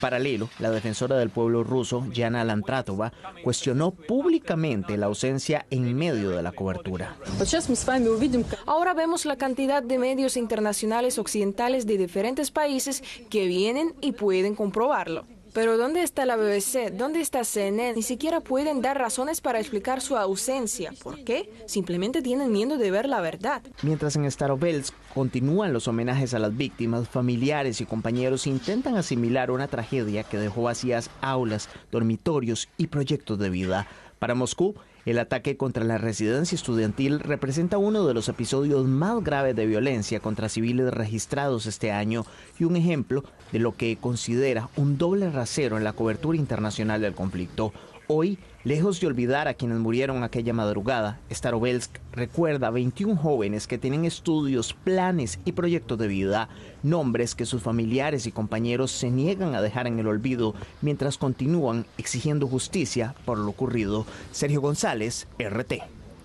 Paralelo, la defensora del pueblo ruso, Yana Lantratova, cuestionó públicamente la ausencia en medio de la cobertura. Ahora vemos la cantidad de medios internacionales occidentales de diferentes países que vienen y pueden comprobarlo. Pero ¿dónde está la BBC? ¿Dónde está CNN? Ni siquiera pueden dar razones para explicar su ausencia. ¿Por qué? Simplemente tienen miedo de ver la verdad. Mientras en Starovsk continúan los homenajes a las víctimas, familiares y compañeros intentan asimilar una tragedia que dejó vacías aulas, dormitorios y proyectos de vida. Para Moscú, el ataque contra la residencia estudiantil representa uno de los episodios más graves de violencia contra civiles registrados este año y un ejemplo de lo que considera un doble rasero en la cobertura internacional del conflicto. Hoy, lejos de olvidar a quienes murieron aquella madrugada, Starovsk recuerda a 21 jóvenes que tienen estudios, planes y proyectos de vida, nombres que sus familiares y compañeros se niegan a dejar en el olvido mientras continúan exigiendo justicia por lo ocurrido. Sergio González, RT.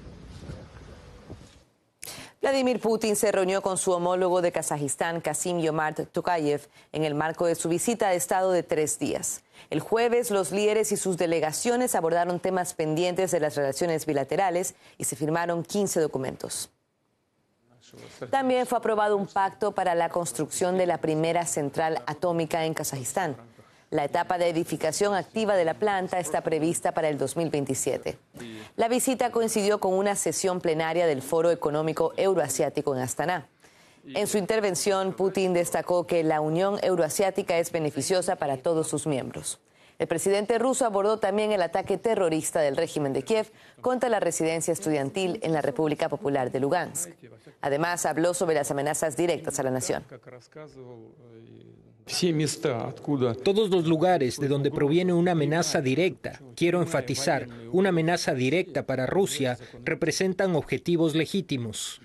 Vladimir Putin se reunió con su homólogo de Kazajistán, Kassym-Jomart Tokayev, en el marco de su visita de Estado de 3 días. El jueves, los líderes y sus delegaciones abordaron temas pendientes de las relaciones bilaterales y se firmaron 15 documentos. También fue aprobado un pacto para la construcción de la primera central atómica en Kazajistán. La etapa de edificación activa de la planta está prevista para el 2027. La visita coincidió con una sesión plenaria del Foro Económico Euroasiático en Astaná. En su intervención, Putin destacó que la Unión Euroasiática es beneficiosa para todos sus miembros. El presidente ruso abordó también el ataque terrorista del régimen de Kiev contra la residencia estudiantil en la República Popular de Lugansk. Además, habló sobre las amenazas directas a la nación. Todos los lugares de donde proviene una amenaza directa, quiero enfatizar, una amenaza directa para Rusia, representan objetivos legítimos.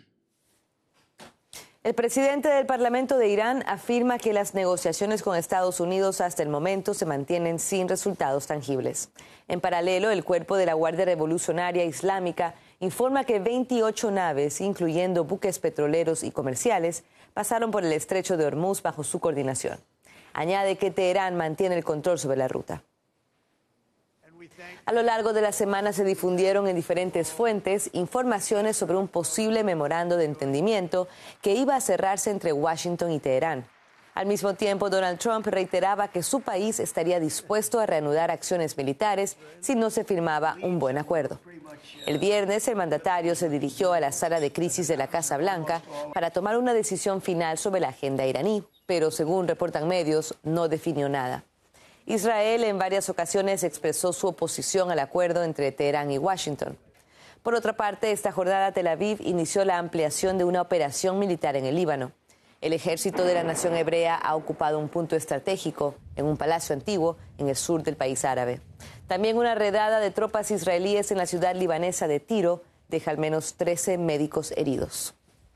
El presidente del Parlamento de Irán afirma que las negociaciones con Estados Unidos hasta el momento se mantienen sin resultados tangibles. En paralelo, el cuerpo de la Guardia Revolucionaria Islámica informa que 28 naves, incluyendo buques petroleros y comerciales, pasaron por el estrecho de Hormuz bajo su coordinación. Añade que Teherán mantiene el control sobre la ruta. A lo largo de la semana se difundieron en diferentes fuentes informaciones sobre un posible memorando de entendimiento que iba a cerrarse entre Washington y Teherán. Al mismo tiempo, Donald Trump reiteraba que su país estaría dispuesto a reanudar acciones militares si no se firmaba un buen acuerdo. El viernes, el mandatario se dirigió a la sala de crisis de la Casa Blanca para tomar una decisión final sobre la agenda iraní, pero según reportan medios, no definió nada. Israel en varias ocasiones expresó su oposición al acuerdo entre Teherán y Washington. Por otra parte, esta jornada Tel Aviv inició la ampliación de una operación militar en el Líbano. El ejército de la nación hebrea ha ocupado un punto estratégico en un palacio antiguo en el sur del país árabe. También una redada de tropas israelíes en la ciudad libanesa de Tiro deja al menos 13 médicos heridos.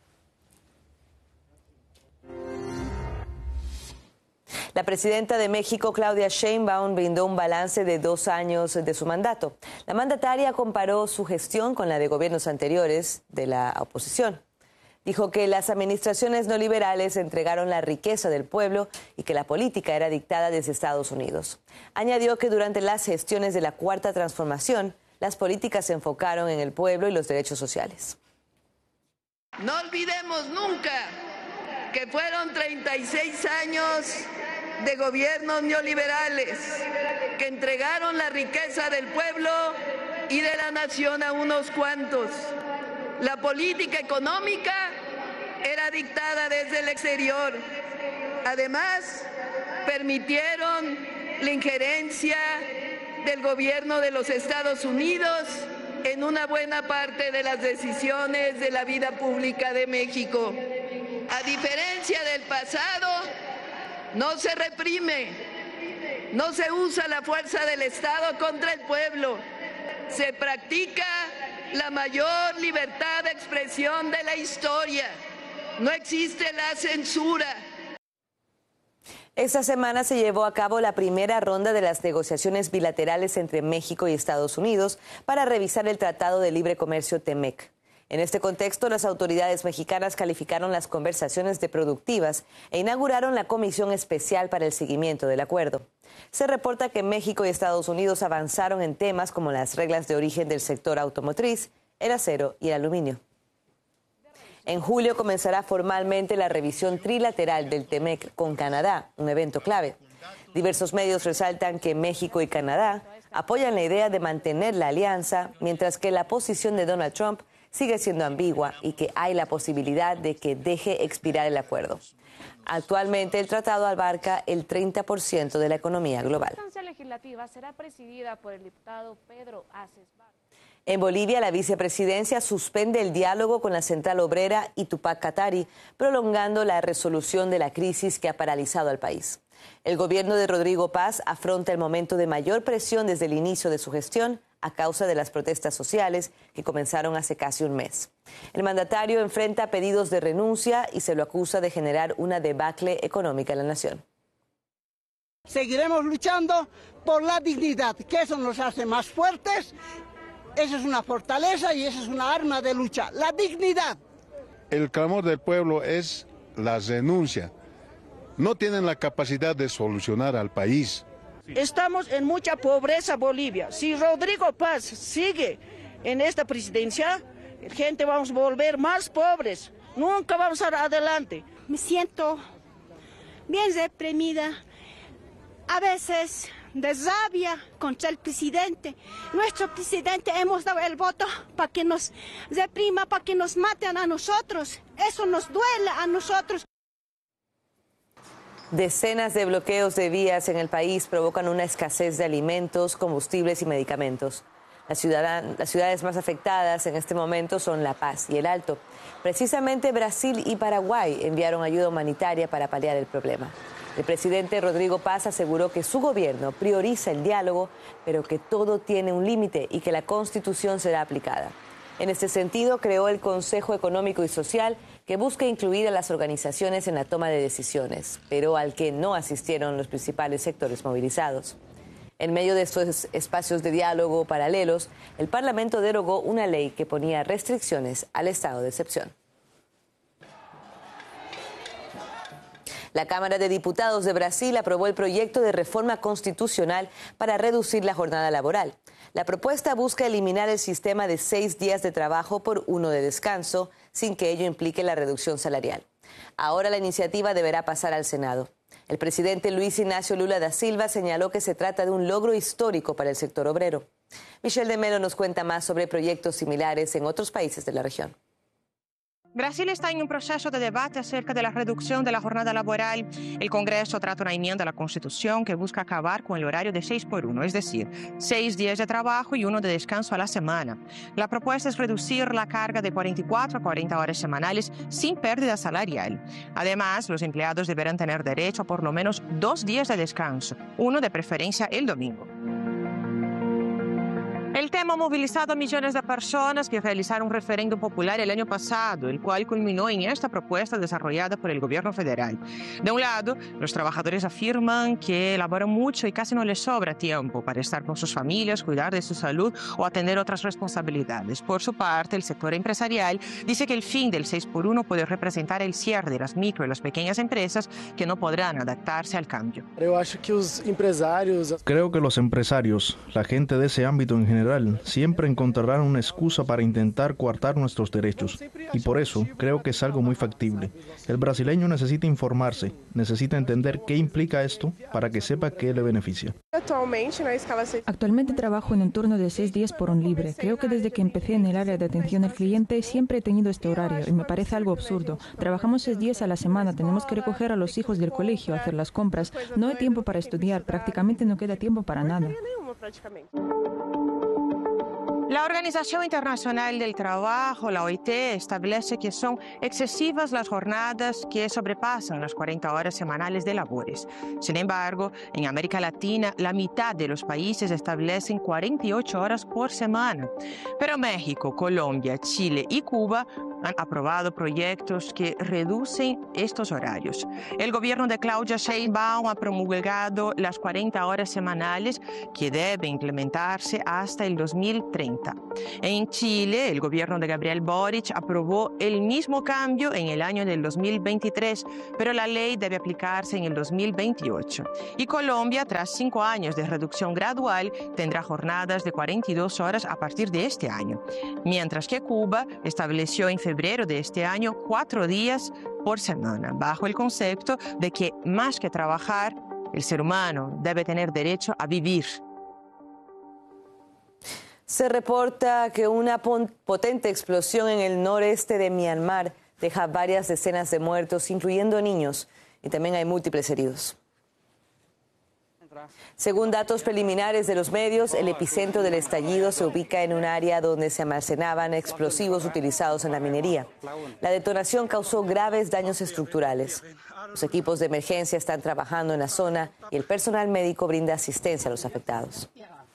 La presidenta de México, Claudia Sheinbaum, brindó un balance de 2 años de su mandato. La mandataria comparó su gestión con la de gobiernos anteriores de la oposición. Dijo que las administraciones neoliberales entregaron la riqueza del pueblo y que la política era dictada desde Estados Unidos. Añadió que durante las gestiones de la Cuarta Transformación, las políticas se enfocaron en el pueblo y los derechos sociales. No olvidemos nunca que fueron 36 años de gobiernos neoliberales que entregaron la riqueza del pueblo y de la nación a unos cuantos. La política económica era dictada desde el exterior. Además, permitieron la injerencia del gobierno de los Estados Unidos en una buena parte de las decisiones de la vida pública de México. A diferencia del pasado, no se reprime, no se usa la fuerza del Estado contra el pueblo, se practica la mayor libertad de expresión de la historia. No existe la censura. Esta semana se llevó a cabo la primera ronda de las negociaciones bilaterales entre México y Estados Unidos para revisar el Tratado de Libre Comercio TEMEC. En este contexto, las autoridades mexicanas calificaron las conversaciones de productivas e inauguraron la Comisión Especial para el Seguimiento del Acuerdo. Se reporta que México y Estados Unidos avanzaron en temas como las reglas de origen del sector automotriz, el acero y el aluminio. En julio comenzará formalmente la revisión trilateral del TEMEC con Canadá, un evento clave. Diversos medios resaltan que México y Canadá apoyan la idea de mantener la alianza, mientras que la posición de Donald Trump sigue siendo ambigua y que hay la posibilidad de que deje expirar el acuerdo. Actualmente el tratado abarca el 30% de la economía global. La instancia legislativa será presidida por el diputado Pedro Aces. En Bolivia, la vicepresidencia suspende el diálogo con la Central Obrera y Tupac Katari, prolongando la resolución de la crisis que ha paralizado al país. El gobierno de Rodrigo Paz afronta el momento de mayor presión desde el inicio de su gestión a causa de las protestas sociales que comenzaron hace casi un mes. El mandatario enfrenta pedidos de renuncia y se lo acusa de generar una debacle económica en la nación. Seguiremos luchando por la dignidad, que eso nos hace más fuertes. Esa es una fortaleza y esa es una arma de lucha, la dignidad. El clamor del pueblo es la renuncia. No tienen la capacidad de solucionar al país. Estamos en mucha pobreza, Bolivia. Si Rodrigo Paz sigue en esta presidencia, gente vamos a volver más pobres. Nunca vamos a ir adelante. Me siento bien reprimida. A veces de rabia contra el presidente. Nuestro presidente hemos dado el voto para que nos reprima, para que nos maten a nosotros. Eso nos duele a nosotros. Decenas de bloqueos de vías en el país provocan una escasez de alimentos, combustibles y medicamentos. Las ciudades más afectadas en este momento son La Paz y El Alto. Precisamente Brasil y Paraguay enviaron ayuda humanitaria para paliar el problema. El presidente Rodrigo Paz aseguró que su gobierno prioriza el diálogo, pero que todo tiene un límite y que la Constitución será aplicada. En este sentido, creó el Consejo Económico y Social, que busca incluir a las organizaciones en la toma de decisiones, pero al que no asistieron los principales sectores movilizados. En medio de estos espacios de diálogo paralelos, el Parlamento derogó una ley que ponía restricciones al estado de excepción. La Cámara de Diputados de Brasil aprobó el proyecto de reforma constitucional para reducir la jornada laboral. La propuesta busca eliminar el sistema de 6 días de trabajo por 1 de descanso, sin que ello implique la reducción salarial. Ahora la iniciativa deberá pasar al Senado. El presidente Luis Ignacio Lula da Silva señaló que se trata de un logro histórico para el sector obrero. Michelle de Melo nos cuenta más sobre proyectos similares en otros países de la región. Brasil está en un proceso de debate acerca de la reducción de la jornada laboral. El Congreso trata una enmienda a la Constitución que busca acabar con el horario de 6x1, es decir, 6 días de trabajo y 1 de descanso a la semana. La propuesta es reducir la carga de 44 a 40 horas semanales sin pérdida salarial. Además, los empleados deberán tener derecho a por lo menos 2 días de descanso, uno de preferencia el domingo. El tema ha movilizado a millones de personas que realizaron un referéndum popular el año pasado, el cual culminó en esta propuesta desarrollada por el gobierno federal. De un lado, los trabajadores afirman que laboran mucho y casi no les sobra tiempo para estar con sus familias, cuidar de su salud o atender otras responsabilidades. Por su parte, el sector empresarial dice que el fin del 6x1 puede representar el cierre de las micro y las pequeñas empresas que no podrán adaptarse al cambio. Creo que los empresarios, la gente de ese ámbito en general, siempre encontrarán una excusa para intentar coartar nuestros derechos. Y por eso creo que es algo muy factible. El brasileño necesita informarse, necesita entender qué implica esto para que sepa qué le beneficia. Actualmente trabajo en un turno de 6 días por un libre. Creo que desde que empecé en el área de atención al cliente siempre he tenido este horario y me parece algo absurdo. Trabajamos 6 días a la semana, tenemos que recoger a los hijos del colegio, hacer las compras. No hay tiempo para estudiar, prácticamente no queda tiempo para nada. La Organización Internacional del Trabajo, la OIT, establece que son excesivas las jornadas que sobrepasan las 40 horas semanales de labores. Sin embargo, en América Latina, la mitad de los países establecen 48 horas por semana. Pero México, Colombia, Chile y Cuba han aprobado proyectos que reducen estos horarios. El gobierno de Claudia Sheinbaum ha promulgado las 40 horas semanales que deben implementarse hasta el 2030. En Chile, el gobierno de Gabriel Boric aprobó el mismo cambio en el año del 2023, pero la ley debe aplicarse en el 2028. Y Colombia, tras 5 años de reducción gradual, tendrá jornadas de 42 horas a partir de este año, mientras que Cuba estableció en febrero de este año 4 días por semana, bajo el concepto de que más que trabajar, el ser humano debe tener derecho a vivir. Se reporta que una potente explosión en el noreste de Myanmar deja varias decenas de muertos, incluyendo niños, y también hay múltiples heridos. Según datos preliminares de los medios, el epicentro del estallido se ubica en un área donde se almacenaban explosivos utilizados en la minería. La detonación causó graves daños estructurales. Los equipos de emergencia están trabajando en la zona y el personal médico brinda asistencia a los afectados.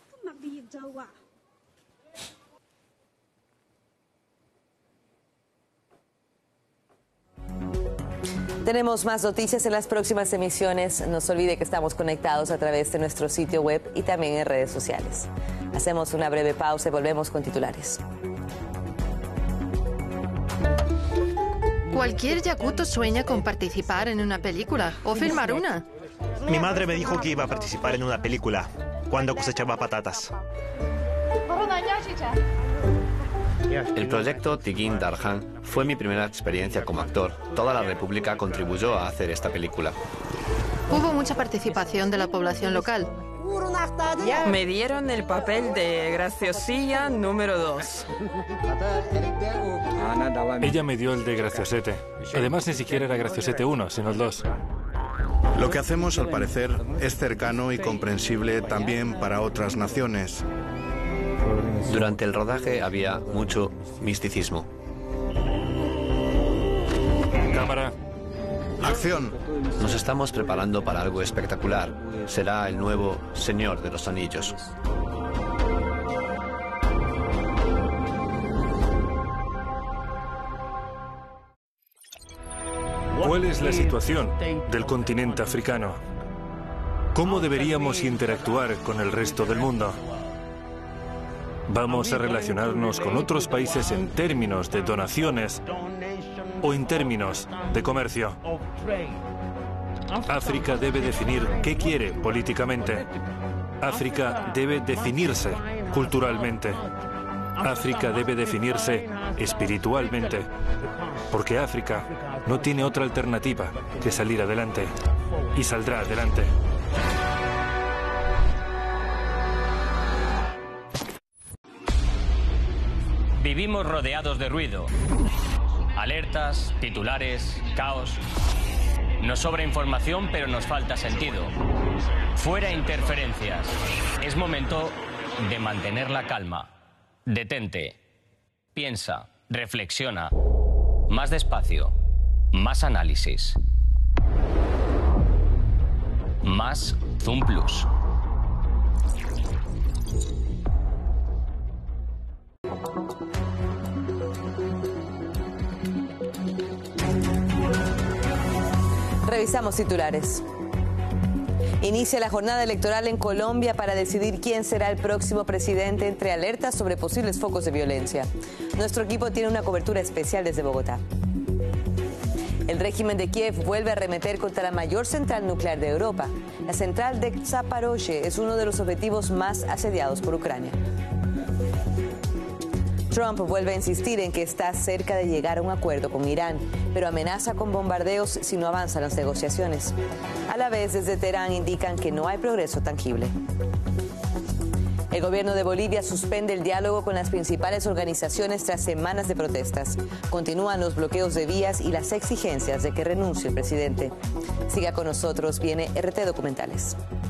Tenemos más noticias en las próximas emisiones. No se olvide que estamos conectados a través de nuestro sitio web y también en redes sociales. Hacemos una breve pausa y volvemos con titulares. Cualquier yakuto sueña con participar en una película o filmar una. Mi madre me dijo que iba a participar en una película cuando cosechaba patatas. El proyecto Tigin Darhan fue mi primera experiencia como actor. Toda la República contribuyó a hacer esta película. Hubo mucha participación de la población local. Me dieron el papel de graciosilla número 2. Ella me dio el de graciosete. Además, ni siquiera era graciosete 1, sino el 2. Lo que hacemos, al parecer, es cercano y comprensible también para otras naciones. Durante el rodaje había mucho misticismo. Cámara. Acción. Nos estamos preparando para algo espectacular. Será el nuevo Señor de los Anillos. ¿Cuál es la situación del continente africano? ¿Cómo deberíamos interactuar con el resto del mundo? ¿Vamos a relacionarnos con otros países en términos de donaciones o en términos de comercio? África debe definir qué quiere políticamente. África debe definirse culturalmente. África debe definirse espiritualmente. Porque África no tiene otra alternativa que salir adelante. Y saldrá adelante. Vivimos rodeados de ruido. Alertas, titulares, caos. Nos sobra información, pero nos falta sentido. Fuera interferencias. Es momento de mantener la calma. Detente. Piensa. Reflexiona. Más despacio. Más análisis. Más Zoom Plus. Revisamos titulares. Inicia la jornada electoral en Colombia para decidir quién será el próximo presidente, entre alertas sobre posibles focos de violencia. Nuestro equipo tiene una cobertura especial desde Bogotá. El régimen de Kiev vuelve a arremeter contra la mayor central nuclear de Europa. La central de Zaporozhye es uno de los objetivos más asediados por Ucrania. Trump vuelve a insistir en que está cerca de llegar a un acuerdo con Irán, pero amenaza con bombardeos si no avanzan las negociaciones. A la vez, desde Teherán indican que no hay progreso tangible. El gobierno de Bolivia suspende el diálogo con las principales organizaciones tras semanas de protestas. Continúan los bloqueos de vías y las exigencias de que renuncie el presidente. Siga con nosotros, viene RT Documentales.